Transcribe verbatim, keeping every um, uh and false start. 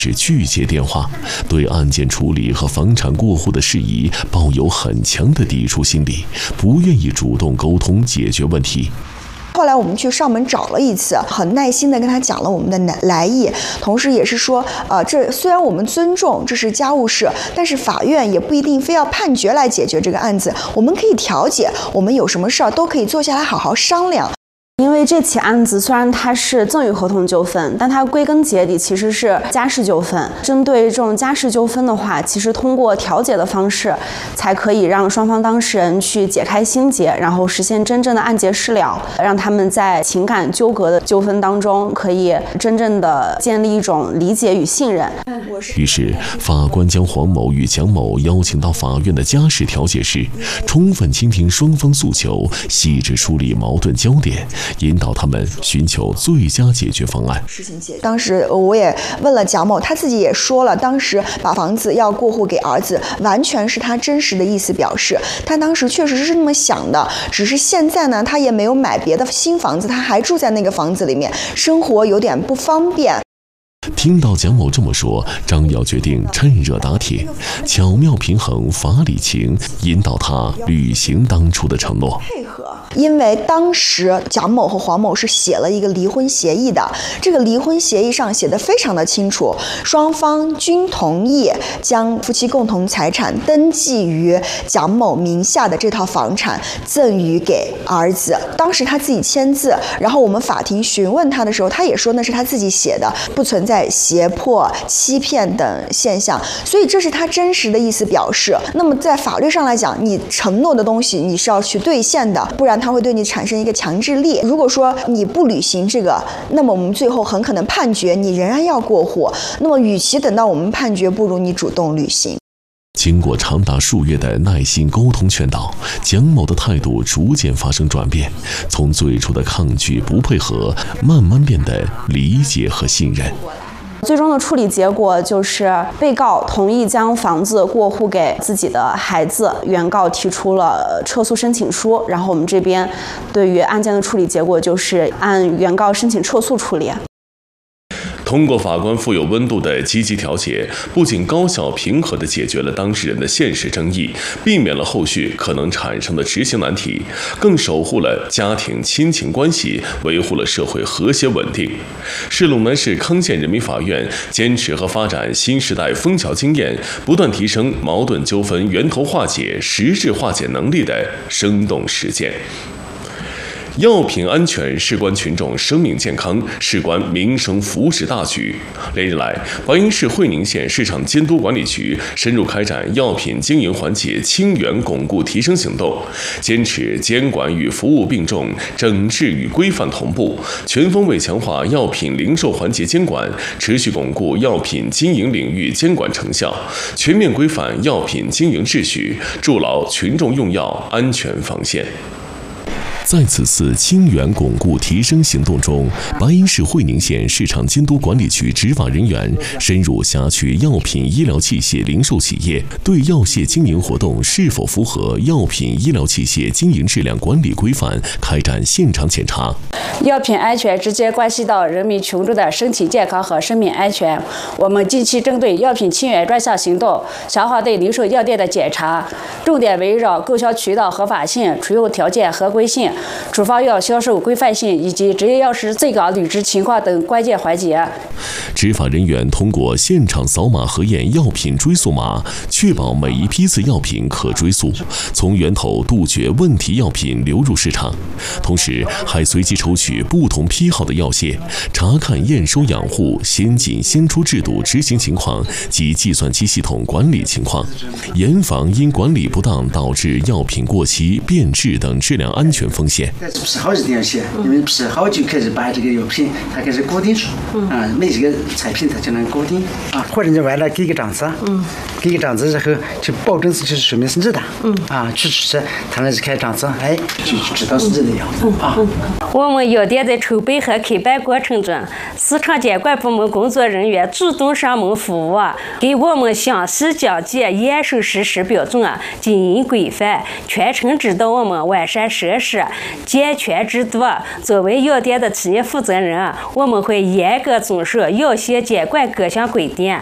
是拒接电话，对案件处理和房产过户的事宜抱有很强的抵触心理，不愿意主动沟通解决问题。 后来我们去上门找了一次，很耐心地跟他讲了我们的来意，同时也是说，呃，这虽然我们尊重这是家务事，但是法院也不一定非要判决来解决这个案子，我们可以调解，我们有什么事儿都可以坐下来好好商量。 因为这起案子虽然它是赠与合同纠纷，但它归根结底其实是家事纠纷。针对这种家事纠纷的话，其实通过调解的方式，才可以让双方当事人去解开心结，然后实现真正的案结事了，让他们在情感纠葛的纠纷当中，可以真正的建立一种理解与信任。 于是，法官将黄某与蒋某邀请到法院的家事调解室，充分倾听双方诉求，细致梳理矛盾焦点，引导他们寻求最佳解决方案。 当时我也问了蒋某，他自己也说了，当时把房子要过户给儿子，完全是他真实的意思表示。他当时确实是这么想的，只是现在呢，他也没有买别的新房子，他还住在那个房子里面，生活有点不方便。 听到蒋某这么说，张瑶决定趁热打铁，巧妙平衡法理情，引导他履行当初的承诺。 因为当时蒋某和黄某是写了一个离婚协议的，这个离婚协议上写的非常的清楚，双方均同意将夫妻共同财产登记于蒋某名下的这套房产赠与给儿子。当时他自己签字，然后我们法庭询问他的时候，他也说那是他自己写的，不存在胁迫、欺骗等现象，所以这是他真实的意思表示。那么在法律上来讲，你承诺的东西你是要去兑现的，不然它会对你产生一个强制力。如果说你不履行这个，那么我们最后很可能判决你仍然要过户。那么与其等到我们判决，不如你主动履行。 经过长达数月的耐心沟通劝导，蒋某的态度逐渐发生转变，从最初的抗拒不配合，慢慢变得理解和信任。 最终的处理结果就是被告同意将房子过户给自己的孩子，原告提出了撤诉申请书，然后我们这边对于案件的处理结果就是按原告申请撤诉处理。 通过法官富有温度的积极调解，不仅高效平和地解决了当事人的现实争议，避免了后续可能产生的执行难题，更守护了家庭亲情关系，维护了社会和谐稳定，是陇南市康县人民法院坚持和发展新时代枫桥经验，不断提升矛盾纠纷源头化解、实质化解能力的生动实践。药品安全事关群众生命健康，事关民生福祉大局。连日来，白云市会宁县市场监督管理局深入开展药品经营环节清源巩固提升行动，坚持监管与服务并重，整治与规范同步，全方位强化药品零售环节监管，持续巩固药品经营领域监管成效，全面规范药品经营秩序，筑牢群众用药安全防线。 在此次清源巩固提升行动中，白云市会宁县市场监督管理局执法人员深入辖区药品医疗器械零售企业，对药械经营活动是否符合药品医疗器械经营质量管理规范开展现场检查。 药品安全直接关系到人民群众的身体健康和生命安全。我们近期针对药品清源专项行动，强化对零售药店的检查，重点围绕购销渠道合法性、储用条件合规性、处方药销售规范性以及执业药师在岗履职情况等关键环节。 执法人员通过现场扫码核验药品追溯码，确保每一批次药品可追溯，从源头杜绝问题药品流入市场。同时，还随机抽取不同批号的药械，查看验收养护先进先出制度执行情况及计算机系统管理情况，严防因管理不当导致药品过期、变质等质量安全风险。 批好一定要写，因为批好就开始把这个药品它开始固定住，啊，每几个产品它就能固定啊，或者你完了给个账册，嗯， 给个章子，然后就保证是就是说明是你的，嗯啊，去吃他们是开章子，哎，就知道是你的样子啊。 我们药店在筹备和开办过程中，市场监管部门工作人员主动上门服务，给我们详细讲解验收实施标准、经营规范，全程指导我们完善设施、健全制度。作为药店的企业负责人，我们会严格遵守药协监管各项规定。